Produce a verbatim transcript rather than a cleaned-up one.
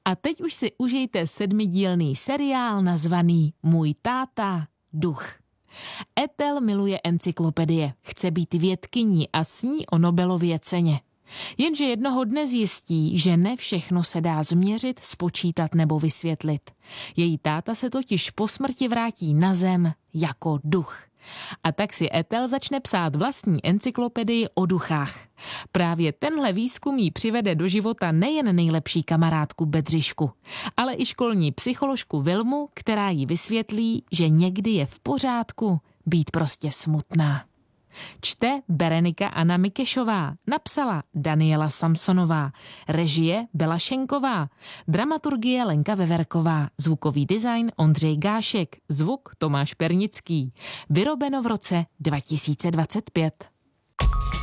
A teď už si užijte sedmidílný seriál nazvaný Můj táta duch. Ethel miluje encyklopedie, chce být vědkyní a sní o Nobelově ceně. Jenže jednoho dne zjistí, že ne všechno se dá změřit, spočítat nebo vysvětlit. Její táta se totiž po smrti vrátí na zem jako duch. A tak si Ethel začne psát vlastní encyklopedii o duchách. Právě tenhle výzkum jí přivede do života nejen nejlepší kamarádku Bedřišku, ale i školní psycholožku Vilmu, která jí vysvětlí, že někdy je v pořádku být prostě smutná. Čte Berenika Anna Mikešová, napsala Daniela Samsonová, režie Bela Šenková, dramaturgie Lenka Veverková, zvukový design Ondřej Gášek, zvuk Tomáš Pernický. Vyrobeno v roce dva tisíce dvacet pět.